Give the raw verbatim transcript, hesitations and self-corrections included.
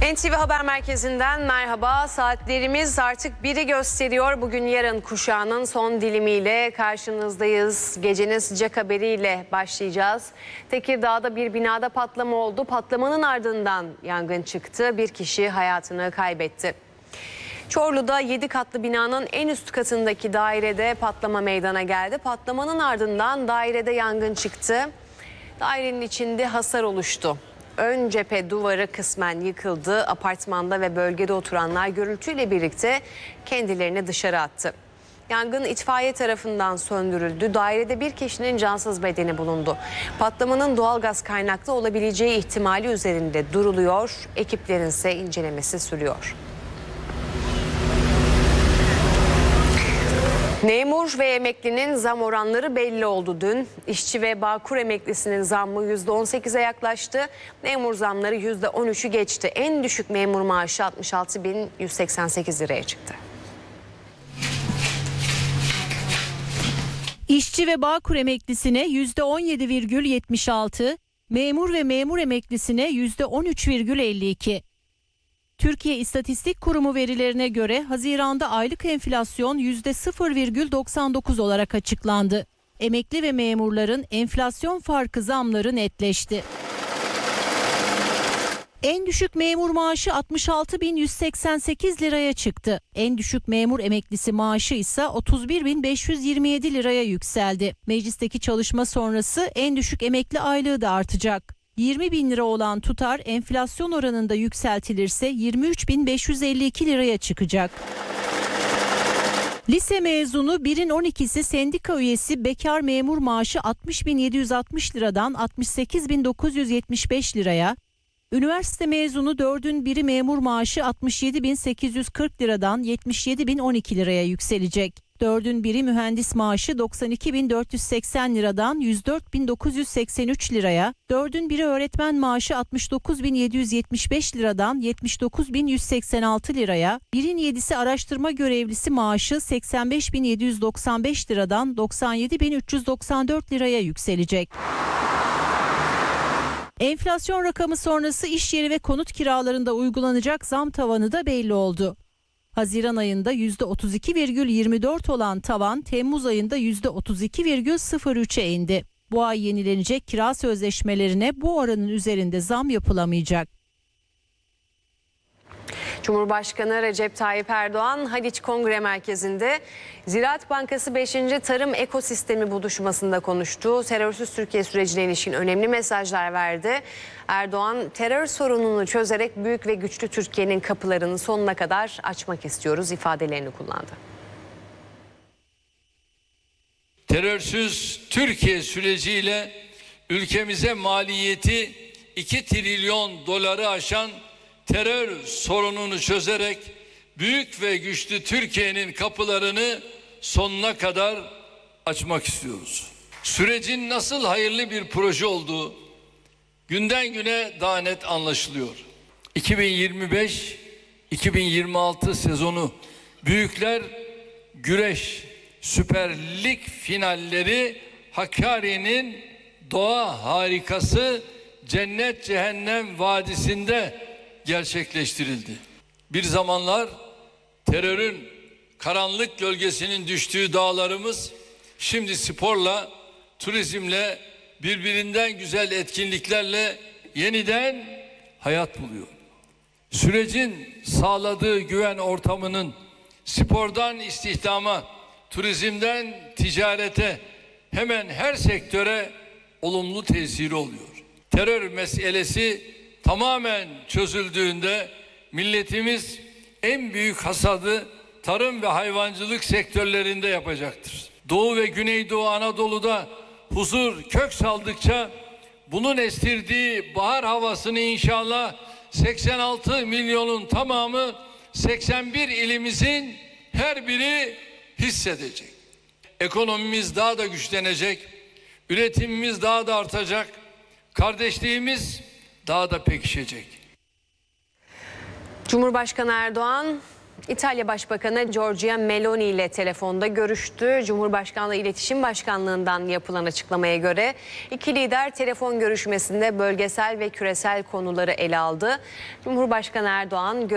N T V Haber Merkezi'nden merhaba. Saatlerimiz artık biri gösteriyor. Bugün yarın kuşağının son dilimiyle karşınızdayız. Gecenin sıcak haberiyle başlayacağız. Tekirdağ'da bir binada patlama oldu. Patlamanın ardından yangın çıktı. Bir kişi hayatını kaybetti. Çorlu'da yedi katlı binanın en üst katındaki dairede patlama meydana geldi. Patlamanın ardından dairede yangın çıktı. Dairenin içinde hasar oluştu. Ön cephe duvarı kısmen yıkıldı. Apartmanda ve bölgede oturanlar gürültüyle birlikte kendilerini dışarı attı. Yangın itfaiye tarafından söndürüldü. Dairede bir kişinin cansız bedeni bulundu. Patlamanın doğalgaz kaynaklı olabileceği ihtimali üzerinde duruluyor. Ekiplerin ise incelemesi sürüyor. Memur ve emeklinin zam oranları belli oldu dün. İşçi ve Bağkur emeklisinin zammı yüzde on sekize yaklaştı. Memur zamları yüzde on üçü geçti. En düşük memur maaşı altmış altı bin yüz seksen sekiz liraya çıktı. İşçi ve Bağkur emeklisine yüzde on yedi virgül yetmiş altı, memur ve memur emeklisine yüzde on üç virgül elli iki. Türkiye İstatistik Kurumu verilerine göre Haziran'da aylık enflasyon yüzde sıfır virgül doksan dokuz olarak açıklandı. Emekli ve memurların enflasyon farkı zamları netleşti. En düşük memur maaşı altmış altı bin yüz seksen sekiz liraya çıktı. En düşük memur emeklisi maaşı ise otuz bir bin beş yüz yirmi yedi liraya yükseldi. Meclisteki çalışma sonrası en düşük emekli aylığı da artacak. yirmi bin lira olan tutar enflasyon oranında yükseltilirse yirmi üç bin beş yüz elli iki liraya çıkacak. Lise mezunu birin on ikisi sendika üyesi bekar memur maaşı altmış bin yedi yüz altmış liradan altmış sekiz bin dokuz yüz yetmiş beş liraya, üniversite mezunu dördün biri memur maaşı altmış yedi bin sekiz yüz kırk liradan yetmiş yedi bin on iki liraya yükselecek. Dördün biri mühendis maaşı doksan iki bin dört yüz seksen liradan yüz dört bin dokuz yüz seksen üç liraya, dördün biri öğretmen maaşı altmış dokuz bin yedi yüz yetmiş beş liradan yetmiş dokuz bin yüz seksen altı liraya, birin yedisi araştırma görevlisi maaşı seksen beş bin yedi yüz doksan beş liradan doksan yedi bin üç yüz doksan dört liraya yükselecek. Enflasyon rakamı sonrası iş yeri ve konut kiralarında uygulanacak zam tavanı da belli oldu. Haziran ayında yüzde otuz iki virgül yirmi dört olan tavan Temmuz ayında yüzde otuz iki virgül sıfır üçe indi. Bu ay yenilenecek kira sözleşmelerine bu oranın üzerinde zam yapılamayacak. Cumhurbaşkanı Recep Tayyip Erdoğan Haliç Kongre Merkezi'nde Ziraat Bankası beşinci Tarım Ekosistemi buluşmasında konuştu. Terörsüz Türkiye sürecine ilişkin önemli mesajlar verdi. Erdoğan, terör sorununu çözerek büyük ve güçlü Türkiye'nin kapılarını sonuna kadar açmak istiyoruz ifadelerini kullandı. Terörsüz Türkiye süreciyle ülkemize maliyeti iki trilyon doları aşan terör sorununu çözerek büyük ve güçlü Türkiye'nin kapılarını sonuna kadar açmak istiyoruz. Sürecin nasıl hayırlı bir proje olduğu günden güne daha net anlaşılıyor. iki bin yirmi beş iki bin yirmi altı sezonu Büyükler Güreş Süper Lig finalleri Hakkari'nin doğa harikası Cennet Cehennem Vadisi'nde gerçekleştirildi. Bir zamanlar terörün karanlık gölgesinin düştüğü dağlarımız şimdi sporla, turizmle, birbirinden güzel etkinliklerle yeniden hayat buluyor. Sürecin sağladığı güven ortamının spordan istihdama, turizmden ticarete, hemen her sektöre olumlu tesiri oluyor. Terör meselesi tamamen çözüldüğünde milletimiz en büyük hasadı tarım ve hayvancılık sektörlerinde yapacaktır. Doğu ve Güneydoğu Anadolu'da huzur kök saldıkça bunun estirdiği bahar havasını inşallah seksen altı milyonun tamamı seksen bir ilimizin her biri hissedecek. Ekonomimiz daha da güçlenecek, üretimimiz daha da artacak, kardeşliğimiz daha da pekişecek. Cumhurbaşkanı Erdoğan İtalya Başbakanı Giorgia Meloni ile telefonda görüştü. Cumhurbaşkanlığı İletişim Başkanlığı'ndan yapılan açıklamaya göre iki lider telefon görüşmesinde bölgesel ve küresel konuları ele aldı. Cumhurbaşkanı Erdoğan